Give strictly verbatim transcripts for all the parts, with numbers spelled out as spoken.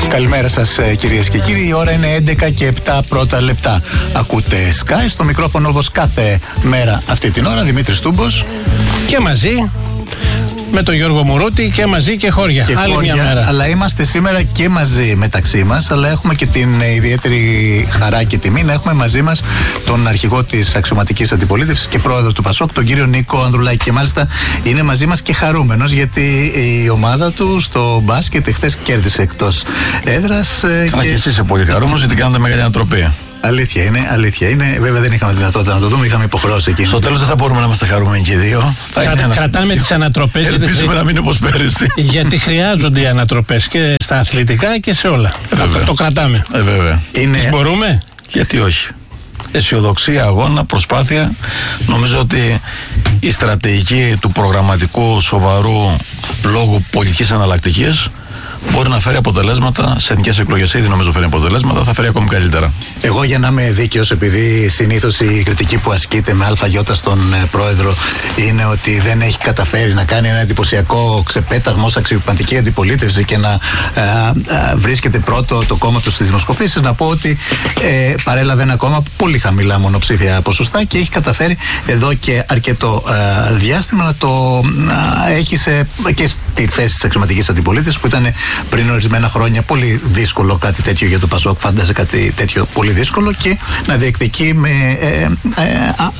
Καλημέρα σας κυρίες και κύριοι. Η ώρα είναι έντεκα και επτά πρώτα λεπτά. Ακούτε Sky στο μικρόφωνο όπως κάθε μέρα αυτή την ώρα. Δημήτρης Τούμπος. Και μαζί με τον Γιώργο Μουρούτη και μαζί και χώρια. Και Άλλη χώρια, μια μέρα. Αλλά είμαστε σήμερα και μαζί μεταξύ μας. Αλλά έχουμε και την ιδιαίτερη χαρά και τιμή να έχουμε μαζί μας τον αρχηγό της αξιωματικής αντιπολίτευσης και πρόεδρο του ΠΑΣΟΚ, τον κύριο Νίκο Ανδρουλάκη. Και μάλιστα είναι μαζί μας και χαρούμενος γιατί η ομάδα του στο μπάσκετ χθες κέρδισε εκτός έδρας. Αλλά και, και εσείς είσαι πολύ χαρούμενος γιατί κάνατε μεγάλη ανατροπή. Αλήθεια είναι, αλήθεια είναι. Βέβαια δεν είχαμε δυνατότητα να το δούμε, είχαμε υποχρεώσει εκεί. Στο τέλος δεν θα μπορούμε να είμαστε χαρούμενοι και οι δύο. Κρα, κρατάμε τις ανατροπές. Ελπίζουμε γιατί, να μην είναι όπως πέρυσι. Γιατί χρειάζονται οι ανατροπές και στα αθλητικά και σε όλα. Ε, το κρατάμε. Ε, βέβαια. Είναι... Τις μπορούμε. Γιατί όχι. Αισιοδοξία, αγώνα, προσπάθεια. Νομίζω ότι η στρατηγική του προγραμματικού σοβαρού λόγου πολιτικής εναλλακτικής μπορεί να φέρει αποτελέσματα σε εθνικές εκλογές. Ήδη νομίζω φέρει αποτελέσματα, θα φέρει ακόμη καλύτερα. Εγώ, για να είμαι δίκαιος, επειδή συνήθως η κριτική που ασκείται με αλφαγιώτα στον ε, πρόεδρο είναι ότι δεν έχει καταφέρει να κάνει ένα εντυπωσιακό ξεπέταγμα ως αξιωματική αντιπολίτευση και να ε, ε, βρίσκεται πρώτο το κόμμα του στις δημοσκοπήσεις, να πω ότι ε, παρέλαβε ένα κόμμα πολύ χαμηλά μονοψήφια ποσοστά και έχει καταφέρει εδώ και αρκετό ε, διάστημα να το ε, έχει σε, και στη θέση της αξιωματικής αντιπολίτευσης που ήταν πριν ορισμένα χρόνια πολύ δύσκολο κάτι τέτοιο για το ΠΑΣΟΚ, φάνταζε κάτι τέτοιο πολύ δύσκολο, και να διεκδικεί με ε, ε, α,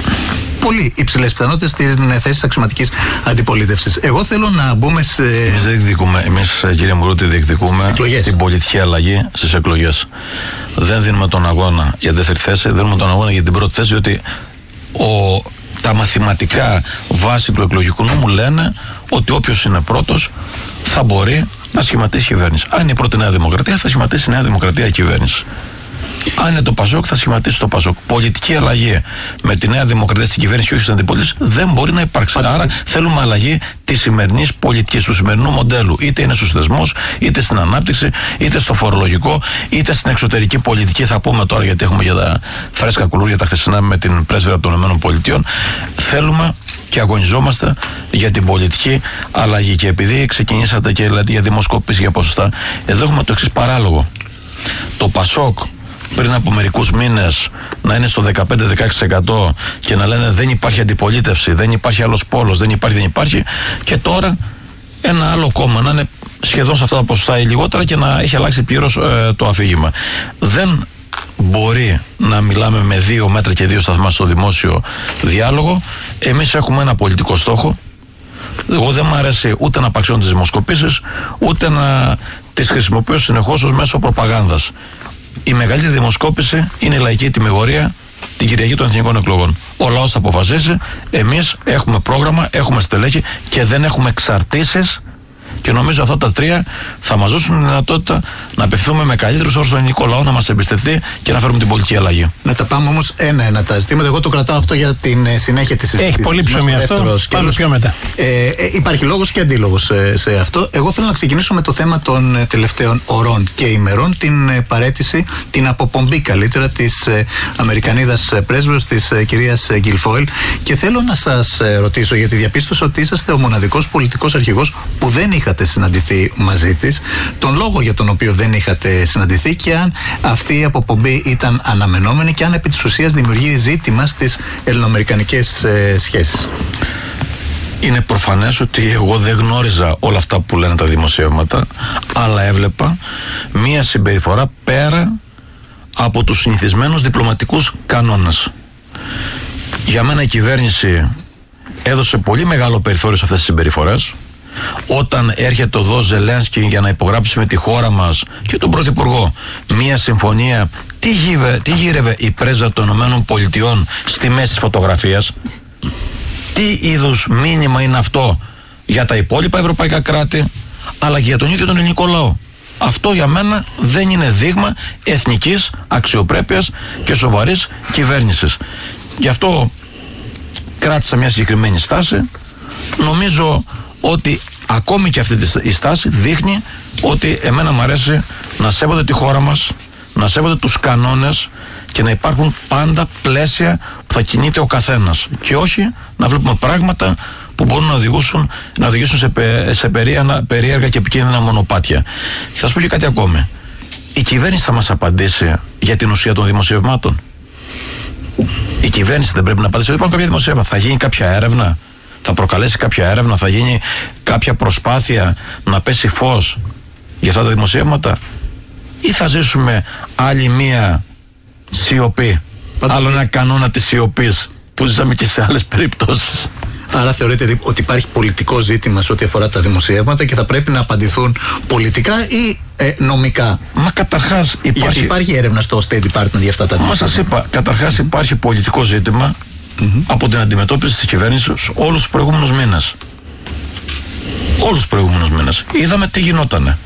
πολύ υψηλές πιθανότητες στην θέση της αξιωματικής αντιπολίτευσης. Εγώ θέλω να μπούμε σε... Εμείς δεν διεκδικούμε, εμείς κύριε Μουρούτη διεκδικούμε την πολιτική αλλαγή στις εκλογές. Δεν δίνουμε τον αγώνα για δεύτερη θέση, δίνουμε τον αγώνα για την πρώτη θέση, διότι ο, τα μαθηματικά βάση του εκλογικού νόμου λένε ότι όποιος είναι πρώτος θα μπορεί να σχηματίσει κυβέρνηση. Αν είναι η πρώτη Νέα Δημοκρατία, θα σχηματίσει η Νέα Δημοκρατία κυβέρνηση. Αν είναι το ΠΑΣΟΚ, θα σχηματίσει το ΠΑΣΟΚ. Πολιτική αλλαγή με τη Νέα Δημοκρατία στην κυβέρνηση και όχι στην αντιπολίτευση δεν μπορεί να υπάρξει. Άρα, Άρα θέλουμε αλλαγή τη σημερινή πολιτική, του σημερινού μοντέλου. Είτε είναι στους θεσμούς, είτε στην ανάπτυξη, είτε στο φορολογικό, είτε στην εξωτερική πολιτική. Θα πούμε τώρα, γιατί έχουμε για τα φρέσκα κουλούρια τα χθεσινά με την πρέσβυρα των ΗΠΑ. Θέλουμε και αγωνιζόμαστε για την πολιτική αλλαγή. Και επειδή ξεκινήσατε και λέτε για δημοσκόπηση, για ποσοστά, εδώ έχουμε το εξής παράλογο. Το ΠΑΣΟΚ πριν από μερικούς μήνες να είναι στο δεκαπέντε με δεκαέξι τοις εκατό και να λένε δεν υπάρχει αντιπολίτευση, δεν υπάρχει άλλος πόλος, δεν υπάρχει, δεν υπάρχει, και τώρα ένα άλλο κόμμα να είναι σχεδόν σε αυτά τα ποσοστά ή λιγότερα και να έχει αλλάξει πλήρως ε, το αφήγημα. Δεν μπορεί να μιλάμε με δύο μέτρα και δύο σταθμά στο δημόσιο διάλογο. Εμείς έχουμε ένα πολιτικό στόχο. Εγώ δεν μου αρέσει ούτε να απαξιώνω τις δημοσκοπήσεις, ούτε να τις χρησιμοποιώ συνεχώς ως μέσο προπαγάνδας. Η μεγαλύτερη δημοσκόπηση είναι η λαϊκή τιμιγορία την Κυριακή των Εθνικών Εκλογών. Ο λαός θα αποφασίσει. Εμείς έχουμε πρόγραμμα, έχουμε στελέχη και δεν έχουμε εξαρτήσεις. Και νομίζω αυτά τα τρία θα μας δώσουν τη δυνατότητα να απευθυνθούμε με καλύτερους όρους στον ελληνικό λαό, να μας εμπιστευτεί και να φέρουμε την πολιτική αλλαγή. Να τα πάμε όμως ένα-ένα τα ζητήματα. Εγώ το κρατάω αυτό για την συνέχεια της συζήτησης. Έχει πολύ ψωμί αυτό. Πάμε πιο μετά. Ε, ε, υπάρχει λόγος και αντίλογος ε, σε αυτό. Εγώ θέλω να ξεκινήσω με το θέμα των ε, τελευταίων ωρών και ημερών, την ε, παραίτηση, την αποπομπή καλύτερα της ε, Αμερικανίδας ε, πρέσβεως, της ε, κυρίας ε, Γκιλφόιλ. Και θέλω να σας ε, ρωτήσω, γιατί διαπίστωσα ότι είσαστε ο μοναδικός πολιτικός αρχηγός που δεν είχατε συναντηθεί μαζί της, τον λόγο για τον οποίο δεν είχατε συναντηθεί και αν αυτή η αποπομπή ήταν αναμενόμενη και αν επί της ουσίας δημιουργεί ζήτημα στις ελληνοαμερικανικές ε, σχέσεις. Είναι προφανές ότι εγώ δεν γνώριζα όλα αυτά που λένε τα δημοσιεύματα, αλλά έβλεπα μία συμπεριφορά πέρα από τους συνηθισμένους διπλωματικούς κανόνες. Για μένα η κυβέρνηση έδωσε πολύ μεγάλο περιθώριο σε αυτές τις συμπεριφορές. Όταν έρχεται εδώ Ζελένσκι για να υπογράψει με τη χώρα μας και τον Πρωθυπουργό μία συμφωνία, τι, γύρε, τι γύρευε η πρέσβεια των ΗΠΑ στη μέση της φωτογραφίας? Τι είδους μήνυμα είναι αυτό για τα υπόλοιπα ευρωπαϊκά κράτη, αλλά και για τον ίδιο τον ελληνικό λαό? Αυτό για μένα δεν είναι δείγμα εθνικής αξιοπρέπειας και σοβαρής κυβέρνησης. Γι' αυτό κράτησα μια συγκεκριμένη στάση. Νομίζω ότι ακόμη και αυτή η στάση δείχνει ότι εμένα μου αρέσει να σέβονται τη χώρα μας, να σέβονται τους κανόνες και να υπάρχουν πάντα πλαίσια που θα κινείται ο καθένας και όχι να βλέπουμε πράγματα που μπορούν να οδηγήσουν, να οδηγήσουν σε, σε περίεργα, περίεργα και επικίνδυνα μονοπάτια. Και θα σου πω και κάτι ακόμη. Η κυβέρνηση θα μας απαντήσει για την ουσία των δημοσιευμάτων. Η κυβέρνηση δεν πρέπει να απαντήσει. Υπάρχουν κάποια δημοσιεύματα. Θα γίνει κάποια έρευνα, θα προκαλέσει κάποια έρευνα, θα γίνει κάποια προσπάθεια να πέσει φως για αυτά τα δημοσιεύματα, ή θα ζήσουμε άλλη μία σιωπή, Πάντως άλλο ένα κανόνα της σιωπής που ζήσαμε και σε άλλες περιπτώσεις. Άρα θεωρείτε ότι υπάρχει πολιτικό ζήτημα σε ό,τι αφορά τα δημοσιεύματα και θα πρέπει να απαντηθούν πολιτικά ή ε, νομικά? Μα καταρχάς υπάρχει... Γιατί υπάρχει έρευνα στο State Department για αυτά τα δημοσιεύματα. Μα σας είπα, καταρχάς υπάρχει πολιτικό ζήτημα mm-hmm. από την αντιμετώπιση της κυβέρνησης όλους τους προηγούμενους μήνες. Όλους τους προηγούμενους μήνες. Είδαμε τι γινότανε.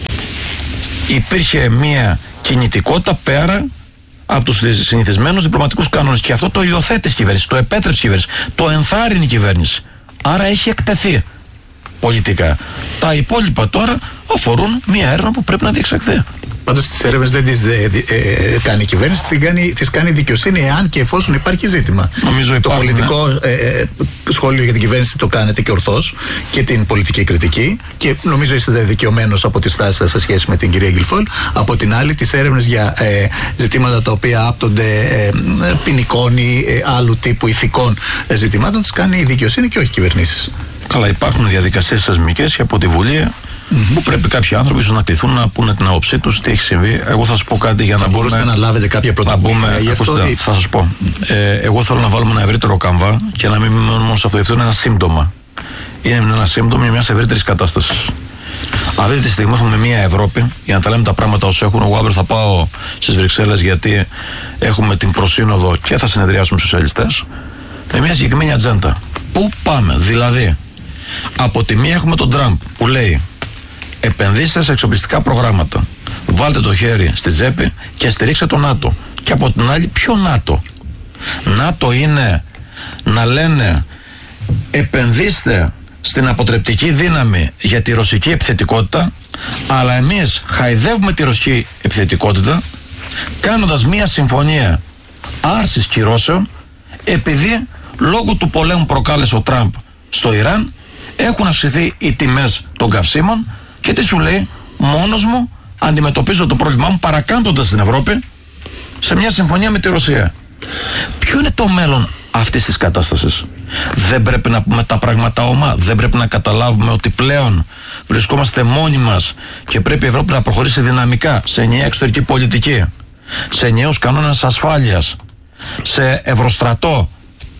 Υπήρχε μια κινητικότητα πέρα από τους συνηθισμένους διπλωματικούς κανόνες, και αυτό το υιοθέτησε η κυβέρνηση, το επέτρεψε η κυβέρνηση, το ενθάρρυνε η κυβέρνηση. Άρα έχει εκτεθεί πολιτικά. Τα υπόλοιπα τώρα αφορούν μια έρευνα που πρέπει να διεξαχθεί. Πάντως τις έρευνες δεν τις ε, ε, κάνει η κυβέρνηση, τις κάνει, τις κάνει η δικαιοσύνη, εάν και εφόσον υπάρχει ζήτημα. Νομίζω το υπάρχουν, πολιτικό ε, ε, σχόλιο για την κυβέρνηση το κάνετε και ορθώς, και την πολιτική κριτική, και νομίζω είστε δικαιωμένος από τη στάση σας σε σχέση με την κυρία Γκιλφόλ. Από την άλλη, τις έρευνες για ε, ζητήματα τα οποία άπτονται ε, ποινικών ή ε, άλλου τύπου ηθικών ε, ζητημάτων, τις κάνει η δικαιοσύνη και όχι οι κυβερνήσεις. Καλά, υπάρχουν διαδικασίες θεσμικές και από τη Βουλή mm-hmm. που πρέπει κάποιοι άνθρωποι ίσως να κληθούν να πούνε την άποψή τους, τι έχει συμβεί. Εγώ θα σου πω κάτι για να θα μπορούσατε να λάβετε κάποια πρωτοβουλία γι' αυτό. Ακούστε, ή... Θα σας πω. Ε, εγώ θέλω να βάλουμε ένα ευρύτερο καμβά και να μην μείνουμε μόνο σε αυτό. Αυτό είναι ένα σύμπτωμα. Είναι ένα σύμπτωμα μια ευρύτερη κατάσταση. Αυτή τη στιγμή έχουμε μια Ευρώπη, για να τα λέμε τα πράγματα όσο έχουν. Εγώ αύριο θα πάω στις Βρυξέλλες, γιατί έχουμε την προσύνοδο και θα συνεδριάσουμε στους σοσιαλιστές με μια συγκεκριμένη ατζέντα. Πού πάμε? Δηλαδή, από τη μία έχουμε τον Τραμπ που λέει επενδύστε σε εξοπλιστικά προγράμματα, βάλτε το χέρι στη τσέπη και στηρίξτε το ΝΑΤΟ. Και από την άλλη, ποιο ΝΑΤΟ? ΝΑΤΟ είναι να λένε επενδύστε στην αποτρεπτική δύναμη για τη ρωσική επιθετικότητα, αλλά εμείς χαϊδεύουμε τη ρωσική επιθετικότητα κάνοντας μία συμφωνία άρσης κυρώσεων, επειδή λόγω του πολέμου προκάλεσε ο Τραμπ στο Ιράν έχουν αυξηθεί οι τιμές των καυσίμων, και τι σου λέει? Μόνος μου αντιμετωπίζω το πρόβλημά μου, παρακάμπτοντας την Ευρώπη σε μια συμφωνία με τη Ρωσία. Ποιο είναι το μέλλον αυτής της κατάστασης? Δεν πρέπει να πούμε τα πράγματα ομά? Δεν πρέπει να καταλάβουμε ότι πλέον βρισκόμαστε μόνοι μας και πρέπει η Ευρώπη να προχωρήσει δυναμικά σε ενιαία εξωτερική πολιτική, σε ενιαίους κανόνες ασφάλειας, σε ευρωστρατό?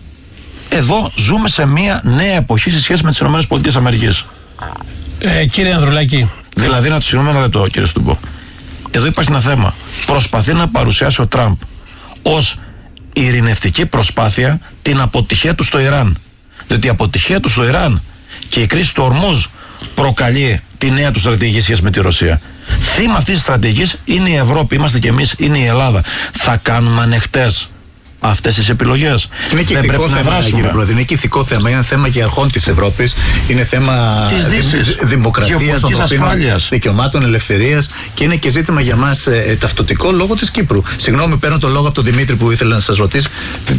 Εδώ ζούμε σε μια νέα εποχή σε σχέση με τις ΗΠΑ. Ε, κύριε Ανδρουλάκη. Δηλαδή, να το συγγνώμη ένα λεπτό, κύριε Στουμπό. Εδώ υπάρχει ένα θέμα. Προσπαθεί να παρουσιάσει ο Τραμπ ως ειρηνευτική προσπάθεια την αποτυχία του στο Ιράν. Διότι η αποτυχία του στο Ιράν και η κρίση του Ορμούζ προκαλεί τη νέα του στρατηγική σχέση με τη Ρωσία. Θύμα αυτής της στρατηγικής είναι η Ευρώπη, είμαστε κι εμείς, είναι η Ελλάδα. Θα κάνουμε ανεχτές αυτές τις επιλογές? Είναι και ηθικό θέμα, κύριε Πρόεδρε. Είναι και ηθικό θέμα. Είναι θέμα και αρχών της Ευρώπης. Είναι θέμα δι- δημοκρατίας, ανθρωπίνων δικαιωμάτων, ελευθερίας, και είναι και ζήτημα για μας ε, ταυτοτικό λόγω της Κύπρου. Συγγνώμη, παίρνω το λόγο από τον Δημήτρη που ήθελα να σας ρωτήσω.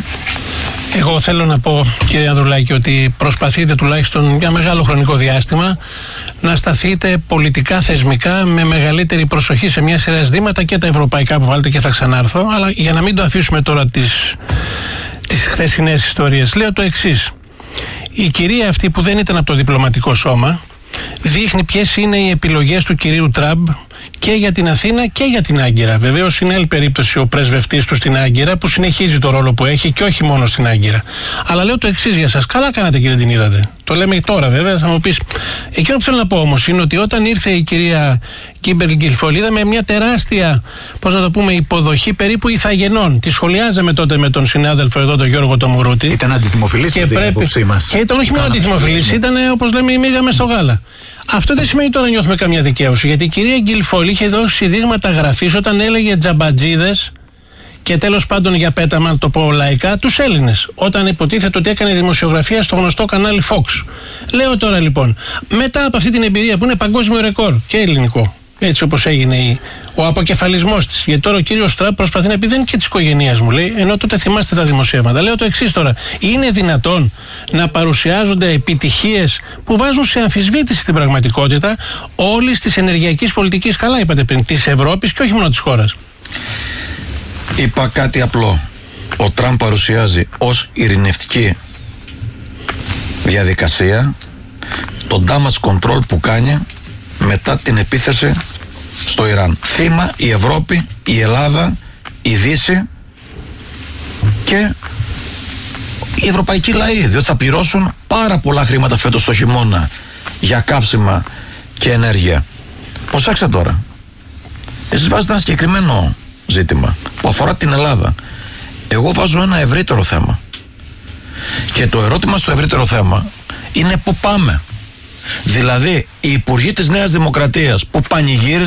Εγώ θέλω να πω, κύριε Ανδρουλάκη, ότι προσπαθείτε τουλάχιστον για μεγάλο χρονικό διάστημα να σταθείτε πολιτικά, θεσμικά, με μεγαλύτερη προσοχή σε μια σειρά ζητήματα, και τα ευρωπαϊκά που βάλετε, και θα ξανάρθω, αλλά για να μην το αφήσουμε τώρα τις, τις χθεσινές ιστορίες, λέω το εξής. Η κυρία αυτή που δεν ήταν από το διπλωματικό σώμα δείχνει ποιες είναι οι επιλογές του κυρίου Τραμπ και για την Αθήνα και για την Άγκυρα. Βεβαίως είναι άλλη περίπτωση ο πρεσβευτής του στην Άγκυρα, που συνεχίζει το ρόλο που έχει και όχι μόνο στην Άγκυρα. Αλλά λέω το εξής για σας. Καλά κάνατε, κύριε, την είδατε. Το λέμε τώρα, βέβαια, θα μου πεις. Εκείνο που θέλω να πω όμως είναι ότι όταν ήρθε η κυρία Κίμπερλ Γκιλφόλ, είδαμε μια τεράστια, πώς να το πούμε, υποδοχή περίπου ηθαγενών. Τη σχολιάζαμε τότε με τον συνάδελφο εδώ, τον Γιώργο τον Μουρούτη. Ήταν αντιδημοφιλής με την άποψή μας. Και ήταν όχι μόνο αντιδημοφιλής, ήταν, όπως λέμε, η μίγα μες στο γάλα. Αυτό δεν σημαίνει τώρα νιώθουμε καμιά δικαίωση, γιατί η κυρία Γκιλφόλ είχε δώσει δείγματα γραφής όταν έλεγε τζαμπατζίδες και τέλος πάντων, για πέταμα, να το πω λαϊκά, τους Έλληνες. Όταν υποτίθεται ότι έκανε δημοσιογραφία στο γνωστό κανάλι Fox. Λέω τώρα λοιπόν, μετά από αυτή την εμπειρία που είναι παγκόσμιο ρεκόρ και ελληνικό, Έτσι όπως έγινε η, ο αποκεφαλισμός της. Γιατί τώρα ο κύριος Τραμπ προσπαθεί να πει δεν είναι και της οικογένειας μου, λέει, ενώ τότε θυμάστε τα δημοσιεύματα. Λέω το εξής τώρα. Είναι δυνατόν να παρουσιάζονται επιτυχίες που βάζουν σε αμφισβήτηση στην πραγματικότητα όλης της ενεργειακής πολιτικής, καλά είπατε πριν, της Ευρώπης και όχι μόνο της χώρας? Είπα κάτι απλό. Ο Τραμπ παρουσιάζει ως ειρηνευτική διαδικασία το damage control που κάνει μετά την επίθεση στο Ιράν. Θύμα η Ευρώπη, η Ελλάδα, η Δύση και οι ευρωπαϊκοί λαοί, διότι θα πληρώσουν πάρα πολλά χρήματα φέτος το χειμώνα για καύσιμα και ενέργεια. Προσέξτε τώρα, εσείς βάζετε ένα συγκεκριμένο ζήτημα που αφορά την Ελλάδα. Εγώ βάζω ένα ευρύτερο θέμα και το ερώτημα στο ευρύτερο θέμα είναι πού πάμε. Δηλαδή οι υπουργοί της Νέας Δημοκρατίας που πανηγύριζαν